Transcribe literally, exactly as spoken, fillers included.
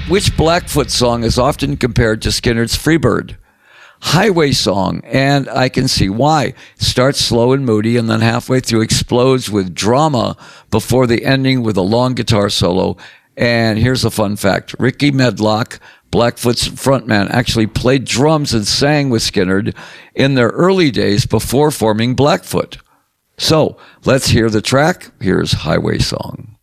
Which Blackfoot song is often compared to Skinner's Freebird? Highway Song, and I can see why. Starts slow and moody, and then halfway through explodes with drama before the ending with a long guitar solo. And here's a fun fact. Ricky Medlock, Blackfoot's frontman, actually played drums and sang with Skynyrd in their early days before forming Blackfoot. So, let's hear the track. Here's Highway Song.